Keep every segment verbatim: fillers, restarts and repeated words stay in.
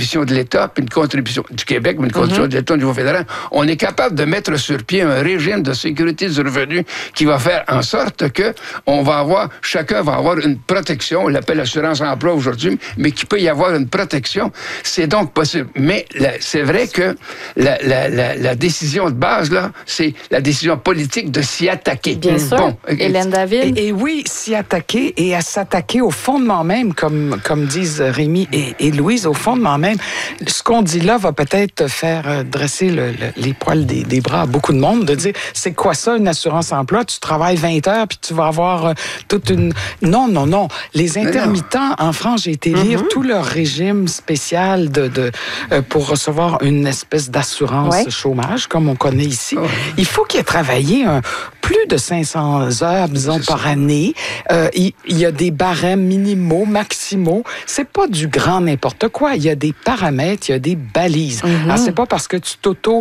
contribution de l'État, puis une contribution du Québec, puis une contribution mm-hmm. de l'État au niveau fédéral, on est capable de mettre sur pied un régime de sécurité du revenu qui va faire en sorte que on va avoir, chacun va avoir une protection, on l'appelle assurance-emploi aujourd'hui, mais qu'il peut y avoir une protection. C'est donc possible. Mais la, c'est vrai que la, la, la, la décision de base, là, c'est la décision politique de s'y attaquer. Bien sûr. Bon, Hélène David. Et, et oui, s'y attaquer et à s'attaquer au fondement même, comme, comme disent Rémi et, et Louise, au fondement même. Ce qu'on dit là va peut-être faire dresser le, le, les poils des, des bras à beaucoup de monde, de dire, c'est quoi ça, une assurance-emploi? Tu travailles vingt heures, puis tu vas avoir euh, toute une... Non, non, non. Les intermittents, en France, j'ai été lire mm-hmm. tout leur régime spécial de, de, euh, pour recevoir une espèce d'assurance ouais. chômage, comme on connaît ici. Oh. Il faut qu'ils aient travaillé un, plus de cinq cents heures, disons, par ça. année. Euh, il, il y a des barèmes minimaux, maximaux. C'est pas du grand n'importe quoi. Il y a des paramètres, il y a des balises. Mm-hmm. Alors, c'est pas parce que tu t'auto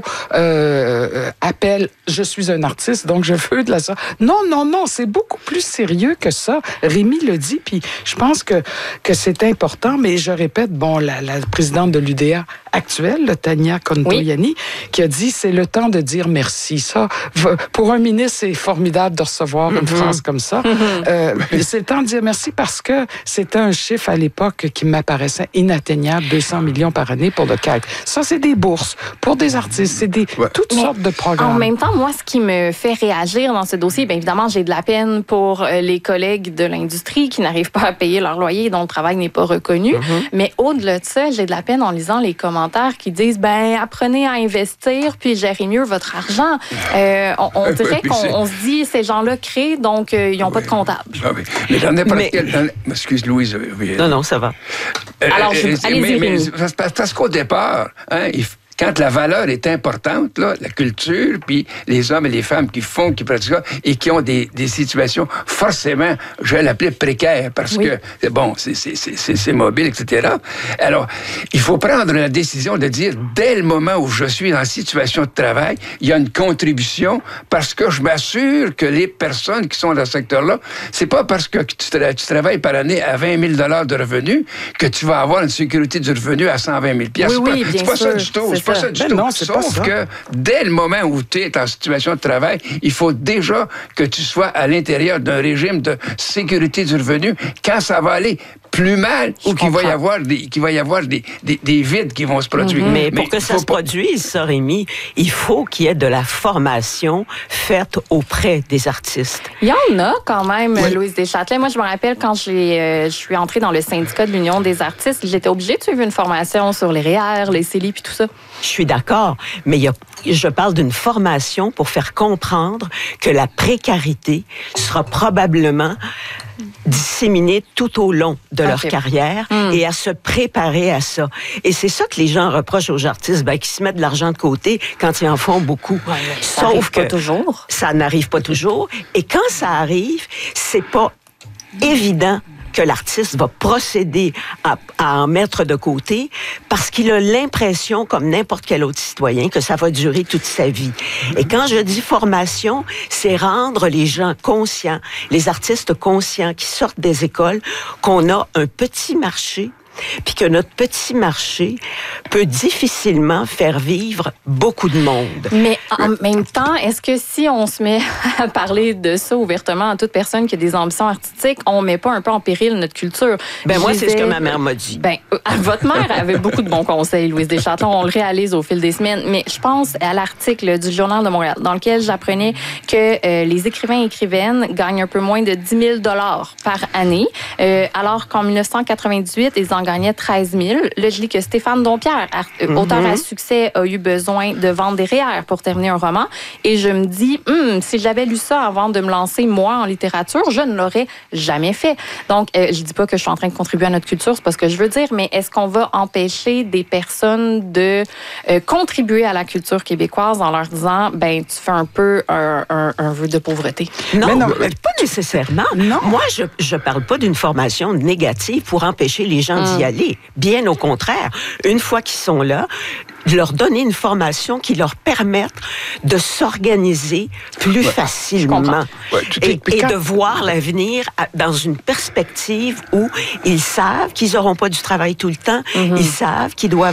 euh, appelles « je suis un artiste, donc je veux de la... » Non, non, non, c'est beaucoup plus sérieux que ça. Rémi le dit, puis je pense que, que c'est important, mais je répète, bon, la, la présidente de l'U D A actuelle, Tania Contoianni, oui. qui a dit, c'est le temps de dire merci. Ça, pour un ministre, c'est formidable de recevoir mm-hmm. une phrase comme ça. Mm-hmm. Euh, c'est le temps de dire merci parce que c'était un chiffre à l'époque qui m'apparaissait inatteignable, deux cents millions par année pour le C A C. Ça, c'est des bourses pour des artistes, c'est des, ouais. toutes mais sortes de programmes. En même temps, moi, ce qui me fait réagir dans ce dossier, bien évidemment, j'ai de la peine pour les collègues de l'industrie qui n'arrivent pas à payer leur loyer, dont le travail n'est pas reconnu. Mm-hmm. Mais au-delà de ça, j'ai de la peine en lisant les commentaires qui disent, ben apprenez à investir puis gérez mieux votre argent. Euh, on, on dirait qu'on on se dit, ces gens-là créent, donc euh, ils n'ont oui. pas de comptable. Ah oui. Mais dans n'importe mais... quel... Dans... Excuse, Louise. Oui. Non, non, ça va. Euh, Alors, je... euh, allez-y. Mais, mais, parce, parce qu'au départ, hein, il faut... Quand la valeur est importante, là, la culture, puis les hommes et les femmes qui font, qui pratiquent ça, et qui ont des, des situations forcément, je vais l'appeler précaires, parce oui. que, c'est bon, c'est, c'est, c'est, c'est mobile, et cetera. Alors, il faut prendre la décision de dire, dès le moment où je suis en situation de travail, il y a une contribution, parce que je m'assure que les personnes qui sont dans ce secteur-là, c'est pas parce que tu, tra- tu travailles par année à vingt mille dollars de revenus que tu vas avoir une sécurité du revenu à cent vingt mille dollars. Oui, c'est oui, pas, bien c'est pas sûr. ça du tout. C'est pas ça du ben tout. Non, c'est Sauf pas ça. que dès le moment où tu es en situation de travail, il faut déjà que tu sois à l'intérieur d'un régime de sécurité du revenu quand ça va aller plus mal Je ou qu'il va y avoir des, qu'il va y avoir des, des, des vides qui vont se produire. Mm-hmm. Mais, Mais pour que ça se pas... produise, ça, Rémi, il faut qu'il y ait de la formation faite auprès des artistes. Il y en a quand même, oui. Louise Deschâtelet. Moi, je me rappelle quand j'ai, euh, je suis entrée dans le syndicat de l'Union des artistes, j'étais obligée de suivre une formation sur les R E E R, les C E L I puis tout ça. Je suis d'accord, mais il y a, je parle d'une formation pour faire comprendre que la précarité sera probablement disséminée tout au long de okay. leur carrière mm. et à se préparer à ça. Et c'est ça que les gens reprochent aux artistes, ben, qui se mettent de l'argent de côté quand ils en font beaucoup. Ouais, Sauf que pas toujours. Ça n'arrive pas toujours. Et quand ça arrive, c'est pas évident que l'artiste va procéder à, à en mettre de côté parce qu'il a l'impression, comme n'importe quel autre citoyen, que ça va durer toute sa vie. Et quand je dis formation, c'est rendre les gens conscients, les artistes conscients qui sortent des écoles, qu'on a un petit marché, puis que notre petit marché peut difficilement faire vivre beaucoup de monde. Mais en même temps, est-ce que si on se met à parler de ça ouvertement à toute personne qui a des ambitions artistiques, on met pas un peu en péril notre culture? Ben moi, c'est ce que ma mère m'a dit. Ben, votre mère avait beaucoup de bons conseils, Louise Deschâtelet. On le réalise au fil des semaines. Mais je pense à l'article du Journal de Montréal dans lequel j'apprenais que euh, les écrivains et écrivaines gagnent un peu moins de dix mille dollars par année, euh, alors qu'en dix-neuf cent quatre-vingt-dix-huit, ils en gagnait treize mille. Là, je lis que Stéphane Dompierre, mm-hmm. auteur à succès, a eu besoin de vendre des R E E R pour terminer un roman. Et je me dis, hm, si j'avais lu ça avant de me lancer, moi, en littérature, je ne l'aurais jamais fait. Donc, euh, je dis pas que je suis en train de contribuer à notre culture, c'est pas ce que je veux dire, mais est-ce qu'on va empêcher des personnes de euh, contribuer à la culture québécoise en leur disant, ben, tu fais un peu un, un, un vœu de pauvreté? Non, mais non mais pas nécessairement. Non. Moi, je je parle pas d'une formation négative pour empêcher les gens mm. d'y aller. Bien au contraire, une fois qu'ils sont là, de leur donner une formation qui leur permette de s'organiser plus ouais, facilement ouais, et, et de voir l'avenir dans une perspective où ils savent qu'ils n'auront pas du travail tout le temps, mm-hmm. ils savent qu'ils doivent